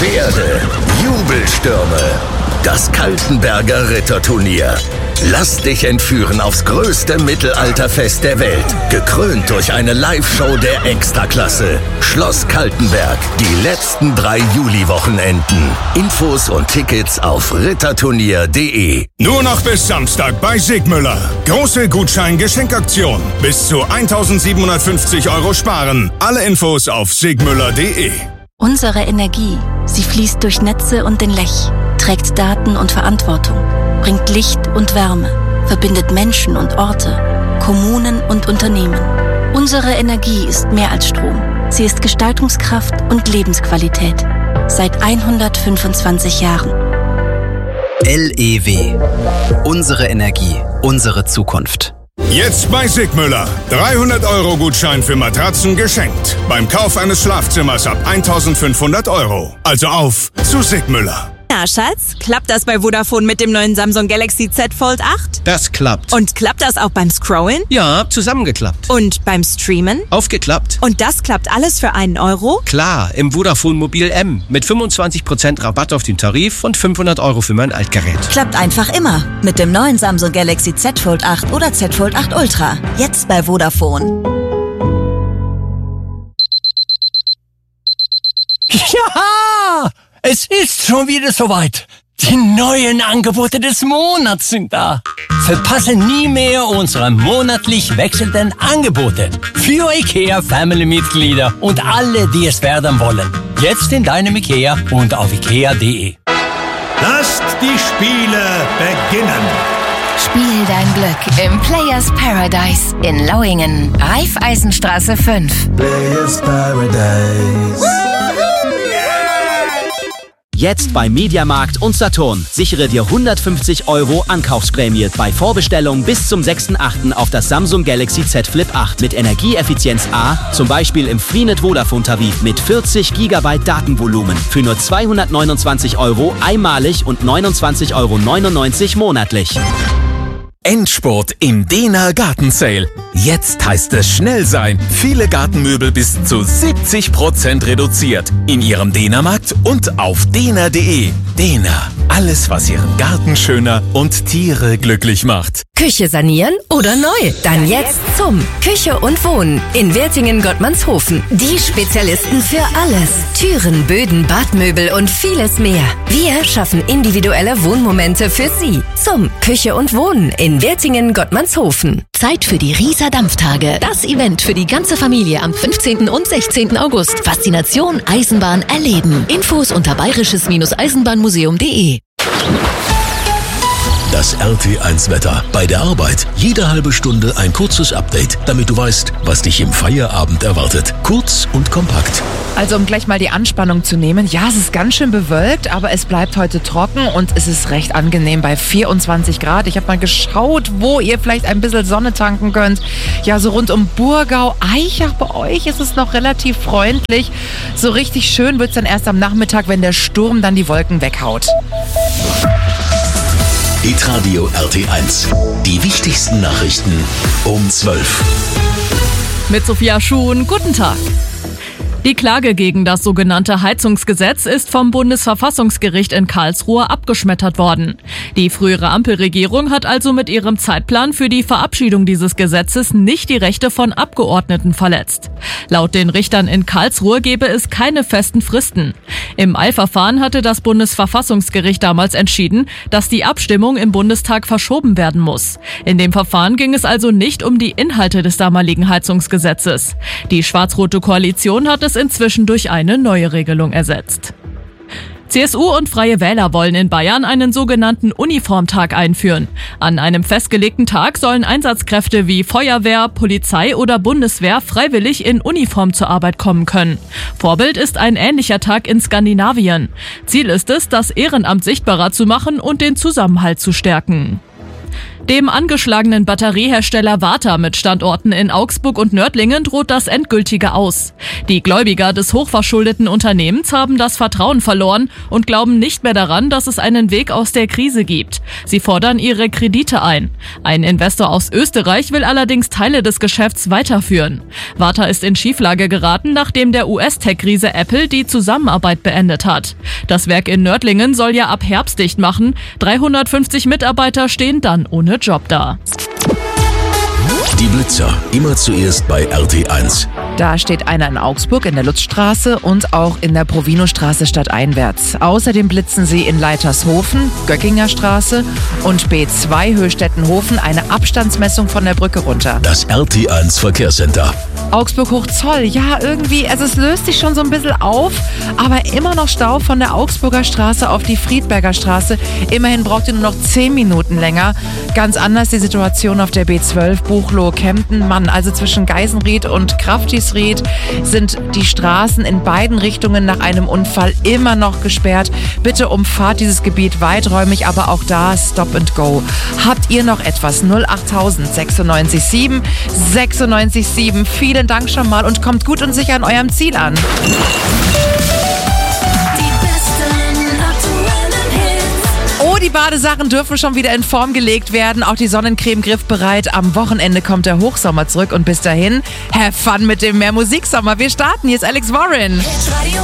Pferde, Jubelstürme. Das Kaltenberger Ritterturnier. Lass dich entführen aufs größte Mittelalterfest der Welt. Gekrönt durch eine Live-Show der Extraklasse. Schloss Kaltenberg. Die letzten 3 Juli-Wochenenden. Infos und Tickets auf ritterturnier.de. Nur noch bis Samstag bei Sigmüller. Große Gutschein-Geschenkaktion. Bis zu 1.750 € sparen. Alle Infos auf sigmüller.de. Unsere Energie, sie fließt durch Netze und den Lech, trägt Daten und Verantwortung, bringt Licht und Wärme, verbindet Menschen und Orte, Kommunen und Unternehmen. Unsere Energie ist mehr als Strom. Sie ist Gestaltungskraft und Lebensqualität. Seit 125 Jahren. LEW. Unsere Energie, unsere Zukunft. Jetzt bei Sigmüller. 300 € Gutschein für Matratzen geschenkt. Beim Kauf eines Schlafzimmers ab 1.500 €. Also auf zu Sigmüller. Na, Schatz, klappt das bei Vodafone mit dem neuen Samsung Galaxy Z Fold 8? Das klappt. Und klappt das auch beim Scrollen? Ja, zusammengeklappt. Und beim Streamen? Aufgeklappt. Und das klappt alles für 1 €? Klar, im Vodafone Mobil M. Mit 25% Rabatt auf den Tarif und 500 € für mein Altgerät. Klappt einfach immer. Mit dem neuen Samsung Galaxy Z Fold 8 oder Z Fold 8 Ultra. Jetzt bei Vodafone. Ja! Es ist schon wieder soweit. Die neuen Angebote des Monats sind da. Verpasse nie mehr unsere monatlich wechselnden Angebote. Für IKEA Family-Mitglieder und alle, die es werden wollen. Jetzt in deinem IKEA und auf ikea.de. Lasst die Spiele beginnen. Spiel dein Glück im Players Paradise in Lauingen. Raiffeisenstraße 5. Players Paradise. Jetzt bei Mediamarkt und Saturn. Sichere dir 150 € Ankaufsprämie bei Vorbestellung bis zum 6.8. auf das Samsung Galaxy Z Flip 8 mit Energieeffizienz A, zum Beispiel im Freenet Vodafone Tarif mit 40 GB Datenvolumen für nur 229 € einmalig und 29,99 € monatlich. Endspurt im Dena Gartensale. Jetzt heißt es schnell sein. Viele Gartenmöbel bis zu 70% reduziert. In Ihrem Dena-Markt und auf dena.de. Dena. Alles, was Ihren Garten schöner und Tiere glücklich macht. Küche sanieren oder neu? Dann jetzt zum Küche und Wohnen in Wertingen-Gottmannshofen. Die Spezialisten für alles. Türen, Böden, Badmöbel und vieles mehr. Wir schaffen individuelle Wohnmomente für Sie. Zum Küche und Wohnen in Wertingen-Gottmannshofen. Zeit für die Riesa Dampftage. Das Event für die ganze Familie am 15. und 16. August. Faszination Eisenbahn erleben. Infos unter bayerisches-eisenbahnmuseum.de. Das RT1-Wetter. Bei der Arbeit jede halbe Stunde ein kurzes Update, damit du weißt, was dich im Feierabend erwartet. Kurz und kompakt. Also um gleich mal die Anspannung zu nehmen. Ja, es ist ganz schön bewölkt, aber es bleibt heute trocken und es ist recht angenehm bei 24 Grad. Ich habe mal geschaut, wo ihr vielleicht ein bisschen Sonne tanken könnt. Ja, so rund um Burgau, Aichach bei euch ist es noch relativ freundlich. So richtig schön wird es dann erst am Nachmittag, wenn der Sturm dann die Wolken weghaut. Hitradio RT1. Die wichtigsten Nachrichten um 12. Mit Sophia Schuhn, guten Tag. Die Klage gegen das sogenannte Heizungsgesetz ist vom Bundesverfassungsgericht in Karlsruhe abgeschmettert worden. Die frühere Ampelregierung hat also mit ihrem Zeitplan für die Verabschiedung dieses Gesetzes nicht die Rechte von Abgeordneten verletzt. Laut den Richtern in Karlsruhe gebe es keine festen Fristen. Im Eilverfahren hatte das Bundesverfassungsgericht damals entschieden, dass die Abstimmung im Bundestag verschoben werden muss. In dem Verfahren ging es also nicht um die Inhalte des damaligen Heizungsgesetzes. Die schwarz-rote Koalition hat es inzwischen durch eine neue Regelung ersetzt. CSU und Freie Wähler wollen in Bayern einen sogenannten Uniformtag einführen. An einem festgelegten Tag sollen Einsatzkräfte wie Feuerwehr, Polizei oder Bundeswehr freiwillig in Uniform zur Arbeit kommen können. Vorbild ist ein ähnlicher Tag in Skandinavien. Ziel ist es, das Ehrenamt sichtbarer zu machen und den Zusammenhalt zu stärken. Dem angeschlagenen Batteriehersteller Varta mit Standorten in Augsburg und Nördlingen droht das endgültige Aus. Die Gläubiger des hochverschuldeten Unternehmens haben das Vertrauen verloren und glauben nicht mehr daran, dass es einen Weg aus der Krise gibt. Sie fordern ihre Kredite ein. Ein Investor aus Österreich will allerdings Teile des Geschäfts weiterführen. Varta ist in Schieflage geraten, nachdem der US-Tech-Riese Apple die Zusammenarbeit beendet hat. Das Werk in Nördlingen soll ja ab Herbst dicht machen. 350 Mitarbeiter stehen dann ohne Job da. Die Blitzer, immer zuerst bei RT1. Da steht einer in Augsburg in der Lutzstraße und auch in der Provinostraße stadteinwärts. Außerdem blitzen sie in Leitershofen, Göckinger Straße und B2 Höchstettenhofen eine Abstandsmessung von der Brücke runter. Das RT1 Verkehrscenter. Augsburg-Hochzoll, ja irgendwie, also es löst sich schon so ein bisschen auf, aber immer noch Stau von der Augsburger Straße auf die Friedberger Straße. Immerhin braucht ihr nur noch 10 Minuten länger. Ganz anders die Situation auf der B12 Buchloe-Kempten. Mann, also zwischen Geisenried und Kraftisried sind die Straßen in beiden Richtungen nach einem Unfall immer noch gesperrt. Bitte umfahrt dieses Gebiet weiträumig, aber auch da Stop and Go. Habt ihr noch etwas? 08000 96 7 96 7. Vielen Dank schon mal und kommt gut und sicher an eurem Ziel an. Oh, die Badesachen dürfen schon wieder in Form gelegt werden. Auch die Sonnencreme griffbereit. Am Wochenende kommt der Hochsommer zurück und bis dahin, have fun mit dem Mehr Musiksommer. Wir starten. Hier ist Alex Warren.